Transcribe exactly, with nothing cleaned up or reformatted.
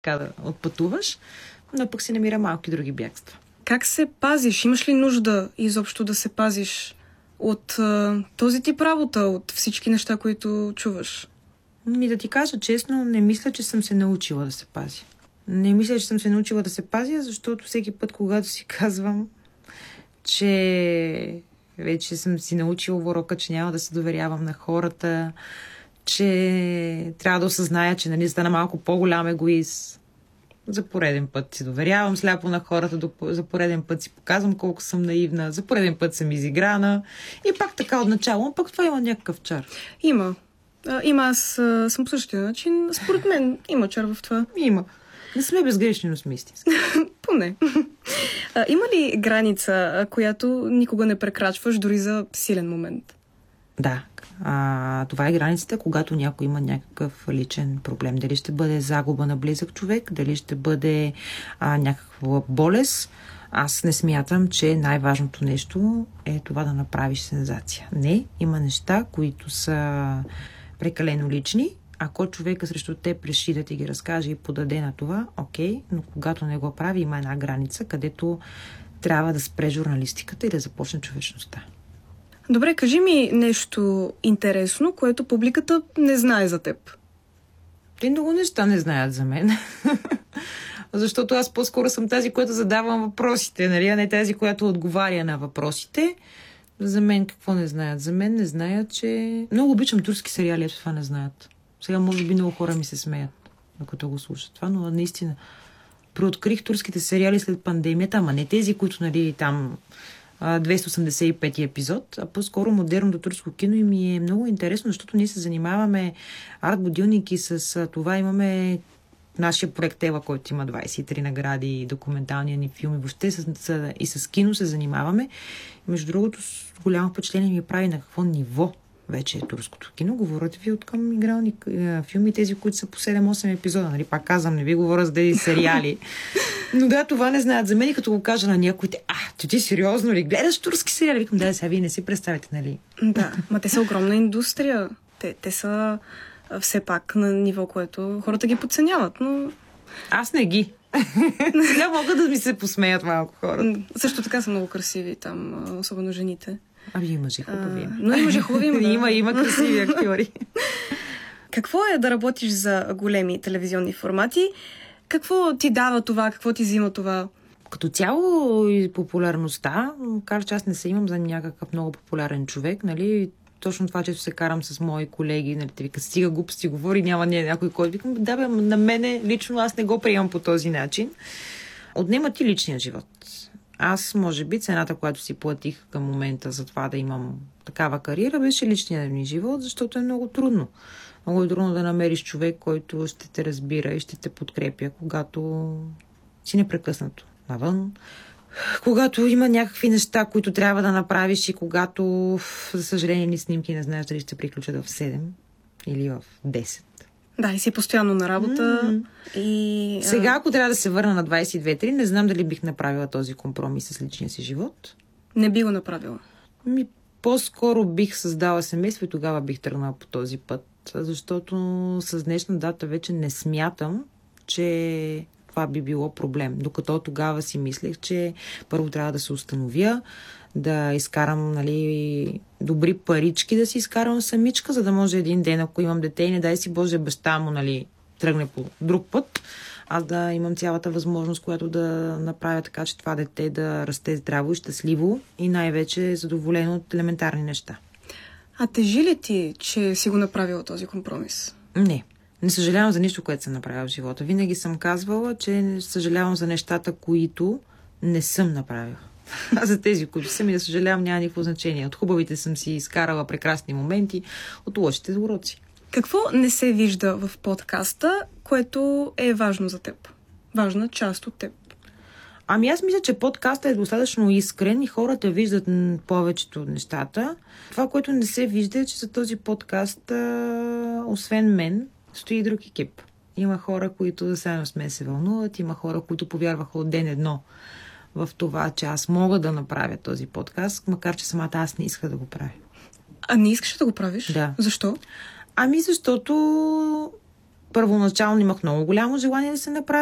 така да отпътуваш, но пък се намира малки други бягства. Как се пазиш? Имаш ли нужда изобщо да се пазиш от а, този тип работа, от всички неща, които чуваш? Ми да ти кажа честно, не мисля, че съм се научила да се пазя. Не мисля, че съм се научила да се пазя, защото всеки път, когато си казвам, че вече съм си научила урока, че няма да се доверявам на хората, че трябва да осъзная, че нали стана малко по-голям егоист. За пореден път си доверявам сляпо на хората, за пореден път си показвам колко съм наивна, за пореден път съм изиграна и пак така отначало, но пък това има някакъв чар. Има. А, има, аз а, съм по същия начин. Според мен има чар в това. Има. Не сме безгрешни, но сме истински. Поне. А, има ли граница, която никога не прекрачваш, дори за силен момент? Да. А, това е границата, когато някой има някакъв личен проблем. Дали ще бъде загуба на близък човек, дали ще бъде а, някаква болест. Аз не смятам, че най-важното нещо е това да направиш сензация. Не, има неща, които са прекалено лични. Ако човека срещу теб реши да ти ги разкаже и подаде на това, окей, но когато не го прави, има една граница, където трябва да спре журналистиката и да започне човечността. Добре, кажи ми нещо интересно, което публиката не знае за теб. Те много неща не знаят за мен. Защото аз по-скоро съм тази, която задавам въпросите, нали? А не тази, която отговаря на въпросите. За мен какво не знаят? За мен не знаят, че... Много обичам турски сериали, ето това не знаят. Сега може би много хора ми се смеят, докато го слушат това, но наистина преоткрих турските сериали след пандемията, ама не тези, които нали там двеста осемдесет и пети епизод, а по-скоро модерното турско кино и ми е много интересно, защото ние се занимаваме арт-будилники с това. Имаме нашия проект Ева, който има двадесет и три награди, документалния ни филми, въобще с, с, и с кино се занимаваме. Между другото, с голямо впечатление ми прави на какво ниво вече е турското кино. Говорят ви от към игрални филми, тези, които са по седем-осем епизода. Нали? Пак казвам, не ви говоря за тези сериали. Но да, това не знаят за мен и като го кажа на някой, а, ти, ти сериозно ли гледаш турски сериали? Викам, да, сега вие не си представите, нали? Да, ма те са огромна индустрия. Те, те са все пак на ниво, което хората ги подценяват, но... Аз не ги. Сега могат да ми се посмеят малко хората. Също така са много красиви там, особено жените. Ами има же хубави. Но има же хубави. Да. Има, има красиви актьори. Какво е да работиш за големи телевизионни формати? Какво ти дава това? Какво ти взима това? Като цяло и популярността, макар че аз не се имам за някакъв много популярен човек, нали? Точно това, че се карам с мои колеги, нали, те вика, стига глупости говори, няма не някой, който викам, да бе, на мене лично аз не го приемам по този начин. Отнема ти личния живот. Аз, може би, цената, която си платих към момента за това да имам такава кариера, беше личният ми живот, защото е много трудно. Много е трудно да намериш човек, който ще те разбира и ще те подкрепя, когато си непрекъснато навън. Когато има някакви неща, които трябва да направиш и когато, за съжаление, ни снимки не знаеш дали ще приключат в седем или в десет. Да, и си постоянно на работа. Mm-hmm. И, а... Сега, ако трябва да се върна на двадесет и две три, не знам дали бих направила този компромис с личния си живот. Не би го направила? Ми, по-скоро бих създала семейство и тогава бих тръгнала по този път. Защото с днешна дата вече не смятам, че това би било проблем. Докато тогава си мислех, че първо трябва да се установя, да изкарам нали, добри парички, да си изкарам самичка, за да може един ден, ако имам дете и не дай си Боже баща му нали, тръгне по друг път, аз да имам цялата възможност, която да направя така, че това дете да расте здраво и щастливо и най-вече задоволено от елементарни неща. А тежи ли ти, че си го направила този компромис? Не. Не съжалявам за нищо, което съм направила в живота. Винаги съм казвала, че не съжалявам за нещата, които не съм направила. А за тези, които съм и да съжалявам, няма никакво значение. От хубавите съм си изкарала прекрасни моменти, от лошите уроци. Какво не се вижда в подкаста, което е важно за теб? Важна част от теб? Ами аз мисля, че подкастът е достатъчно искрен и хората виждат повечето от нещата. Това, което не се вижда е, че за този подкаст, а, освен мен, стои друг екип. Има хора, които заедно с мен се вълнуват, има хора, които повярваха от ден едно в това, че аз мога да направя този подкаст, макар че самата аз не исках да го правя. А не искаш да го правиш? Да. Защо? Ами защото първоначално имах много голямо желание да се направи